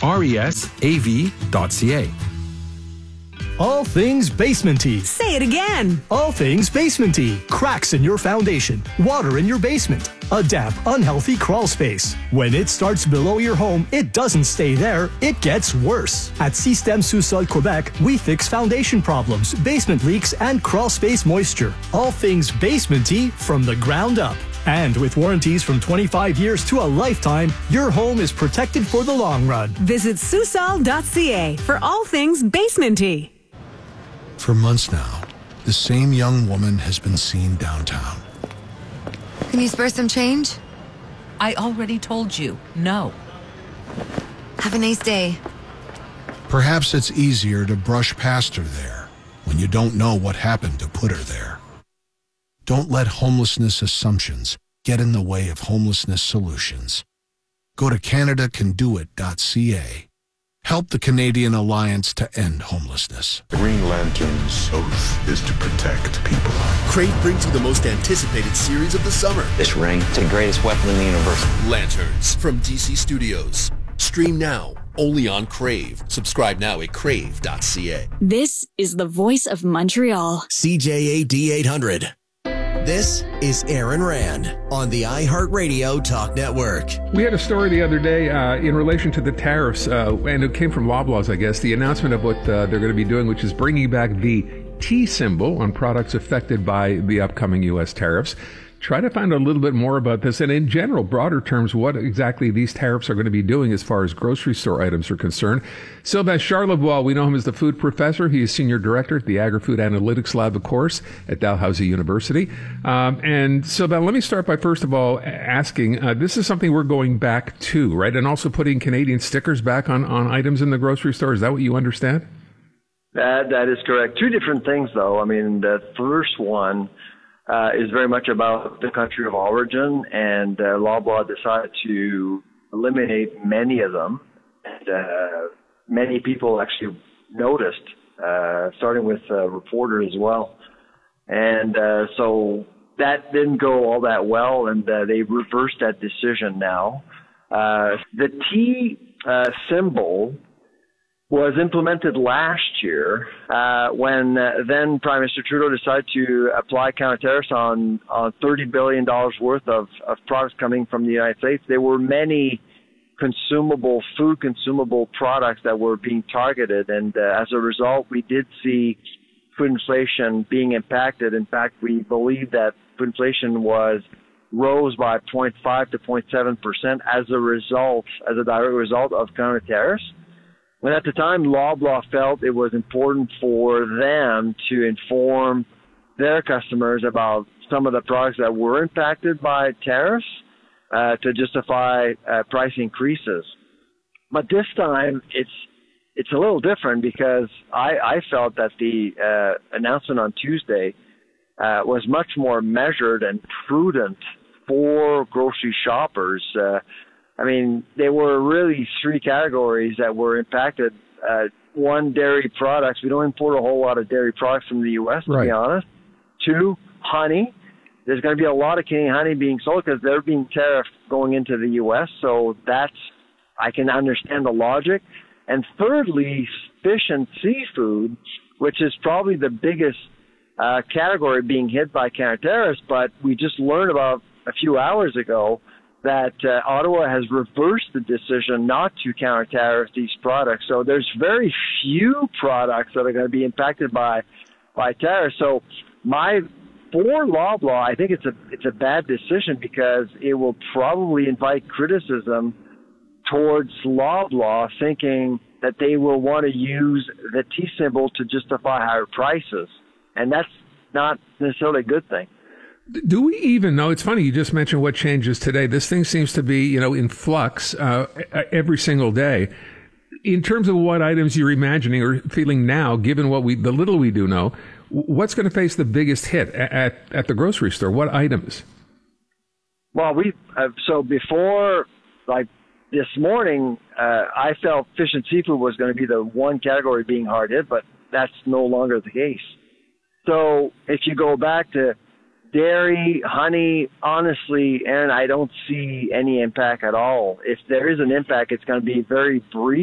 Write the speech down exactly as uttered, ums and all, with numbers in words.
resav dot c a. All things basementy. Say it again. All things basementy. Cracks in your foundation. Water in your basement. A damp, unhealthy crawl space. When it starts below your home, it doesn't stay there. It gets worse. At Système Sous-Sol Quebec, we fix foundation problems, basement leaks, and crawl space moisture. All things basementy from the ground up. And with warranties from twenty-five years to a lifetime, your home is protected for the long run. Visit Sous-Sol dot c a for all things basementy. For months now, the same young woman has been seen downtown. Can you spare some change? I already told you, no. Have a nice day. Perhaps it's easier to brush past her there when you don't know what happened to put her there. Don't let homelessness assumptions get in the way of homelessness solutions. Go to Canada Can Do It dot c a. Help the Canadian Alliance to End Homelessness. The Green Lantern's oath is to protect people. Crave brings you the most anticipated series of the summer. This ring is the greatest weapon in the universe. Lanterns from D C Studios. Stream now, only on Crave. Subscribe now at crave dot c a. This is the voice of Montreal. C J A D eight hundred. This is Aaron Rand on the iHeartRadio Talk Network. We had a story the other day uh, in relation to the tariffs, uh, and it came from Loblaws, I guess, the announcement of what uh, they're going to be doing, which is bringing back the T symbol on products affected by the upcoming U S tariffs. Try to find out a little bit more about this, and in general, broader terms, what exactly these tariffs are going to be doing as far as grocery store items are concerned. Sylvain Charlebois, we know him as the food professor. He is senior director at the Agri-Food Analytics Lab, of course, at Dalhousie University. Um, and Sylvain, let me start by, first of all, asking, uh, this is something we're going back to, right? And also putting Canadian stickers back on, on items in the grocery store. Is that what you understand? That, that is correct. Two different things, though. I mean, the first one Uh, is very much about the country of origin, and uh, Loblaw decided to eliminate many of them. And, uh, many people actually noticed, uh, starting with uh, reporters as well. And uh, so that didn't go all that well, and uh, they reversed that decision now. Uh, the T uh, symbol was implemented last year uh, when uh, then Prime Minister Trudeau decided to apply counter tariffs on, on thirty billion dollars worth of, of products coming from the United States. There were many consumable, food consumable products that were being targeted, and uh, as a result, we did see food inflation being impacted. In fact, we believe that food inflation was rose by zero point five to zero point seven percent as a result, as a direct result of counter tariffs. And at the time, Loblaw felt it was important for them to inform their customers about some of the products that were impacted by tariffs uh, to justify uh, price increases. But this time, it's it's a little different because I, I felt that the uh, announcement on Tuesday uh, was much more measured and prudent for grocery shoppers. Uh, I mean, there were really three categories that were impacted. Uh, one, dairy products. We don't import a whole lot of dairy products from the U S, to right. be honest. Two, honey. There's going to be a lot of Canadian honey being sold because they're being tariffed going into the U S, so that's, I can understand the logic. And thirdly, fish and seafood, which is probably the biggest uh, category being hit by counter tariffs, but we just learned about a few hours ago that uh, Ottawa has reversed the decision not to counter tariff these products. So there's very few products that are going to be impacted by by tariffs. So my for Loblaw, I think it's a it's a bad decision because it will probably invite criticism towards Loblaw, thinking that they will want to use the T symbol to justify higher prices, and that's not necessarily a good thing. Do we even know? It's funny, you just mentioned what changes today. This thing seems to be, you know, in flux uh, every single day. In terms of what items you're imagining or feeling now, given what we, the little we do know, what's going to face the biggest hit at, at the grocery store? What items? Well, we, uh, so before, like this morning, uh, I felt fish and seafood was going to be the one category being hard hit, but that's no longer the case. So if you go back to dairy, honey, honestly, Aaron, I don't see any impact at all. If there is an impact, it's going to be very brief.